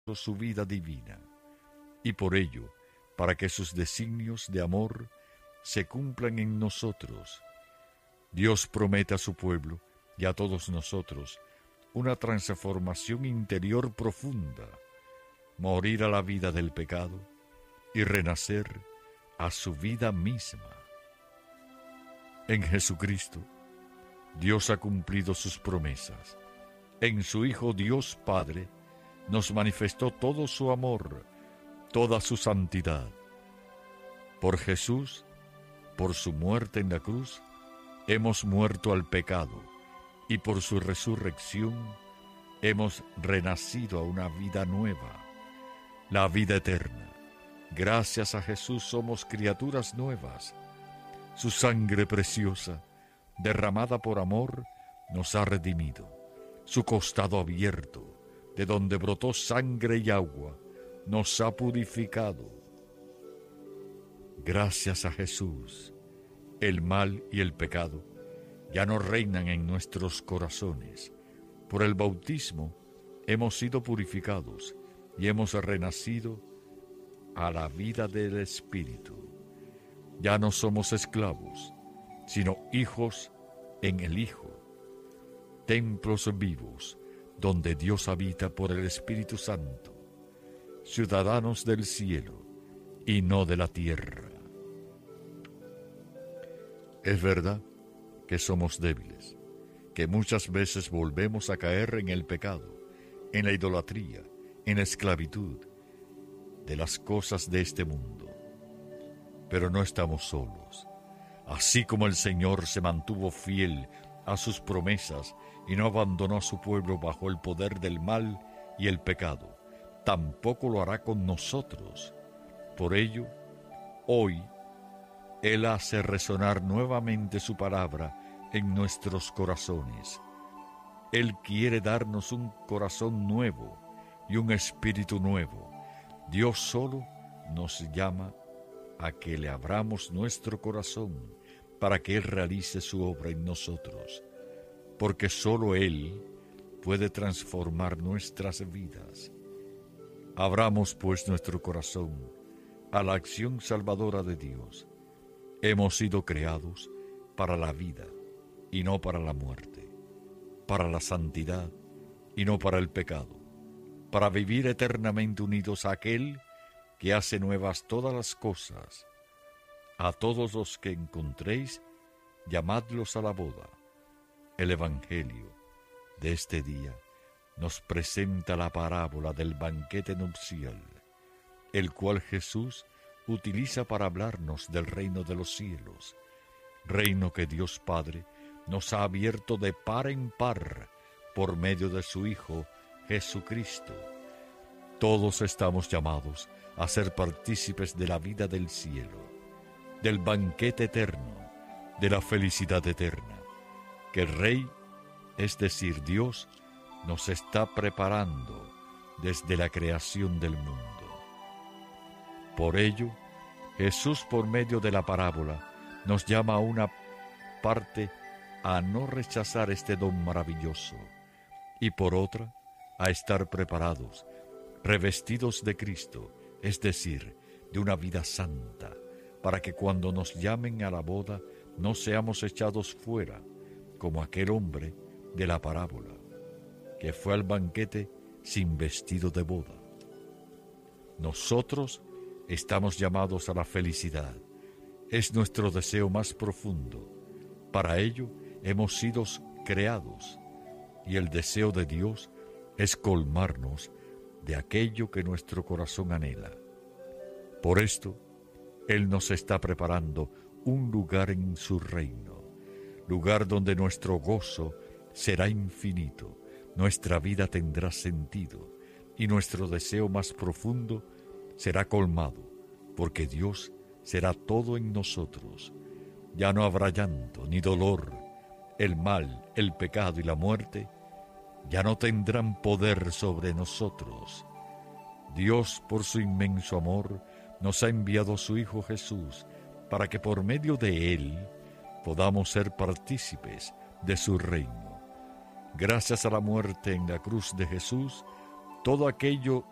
su vida divina. Y por ello, para que sus designios de amor se cumplan en nosotros, Dios promete a su pueblo y a todos nosotros una transformación interior profunda, morir a la vida del pecado y renacer a su vida misma. En Jesucristo, Dios ha cumplido sus promesas. En su Hijo Dios Padre nos manifestó todo su amor, toda su santidad. Por Jesús, por su muerte en la cruz, hemos muerto al pecado y por su resurrección hemos renacido a una vida nueva, la vida eterna. Gracias a Jesús somos criaturas nuevas. Su sangre preciosa, derramada por amor, nos ha redimido. Su costado abierto, de donde brotó sangre y agua, nos ha purificado. Gracias a Jesús, el mal y el pecado ya no reinan en nuestros corazones. Por el bautismo hemos sido purificados y hemos renacido a la vida del Espíritu. Ya no somos esclavos, sino hijos en el Hijo, templos vivos donde Dios habita por el Espíritu Santo, ciudadanos del cielo y no de la tierra. Es verdad que somos débiles, que muchas veces volvemos a caer en el pecado, en la idolatría, en la esclavitud de las cosas de este mundo. Pero no estamos solos. Así como el Señor se mantuvo fiel a sus promesas y no abandonó a su pueblo bajo el poder del mal y el pecado, tampoco lo hará con nosotros. Por ello, hoy, Él hace resonar nuevamente su palabra en nuestros corazones. Él quiere darnos un corazón nuevo y un espíritu nuevo. Dios solo nos llama a que le abramos nuestro corazón para que Él realice su obra en nosotros, porque solo Él puede transformar nuestras vidas. Abramos pues nuestro corazón a la acción salvadora de Dios. Hemos sido creados para la vida y no para la muerte, para la santidad y no para el pecado, para vivir eternamente unidos a aquel que hace nuevas todas las cosas. A todos los que encontréis, llamadlos a la boda. El Evangelio de este día nos presenta la parábola del banquete nupcial, el cual Jesús utiliza para hablarnos del reino de los cielos, reino que Dios Padre nos ha abierto de par en par por medio de su Hijo Jesucristo. Todos estamos llamados a ser partícipes de la vida del cielo, del banquete eterno, de la felicidad eterna, que el Rey, es decir, Dios, nos está preparando desde la creación del mundo. Por ello, Jesús, por medio de la parábola, nos llama a una parte a no rechazar este don maravilloso, y por otra, a estar preparados, revestidos de Cristo, es decir, de una vida santa, para que cuando nos llamen a la boda no seamos echados fuera, como aquel hombre de la parábola, que fue al banquete sin vestido de boda. Nosotros estamos llamados a la felicidad. Es nuestro deseo más profundo. Para ello hemos sido creados, y el deseo de Dios es colmarnos de aquello que nuestro corazón anhela. Por esto, Él nos está preparando un lugar en su reino, lugar donde nuestro gozo será infinito, nuestra vida tendrá sentido y nuestro deseo más profundo será colmado, porque Dios será todo en nosotros. Ya no habrá llanto ni dolor. El mal, el pecado y la muerte ya no tendrán poder sobre nosotros. Dios, por su inmenso amor, nos ha enviado a su Hijo Jesús para que por medio de Él podamos ser partícipes de su reino. Gracias a la muerte en la cruz de Jesús, todo aquello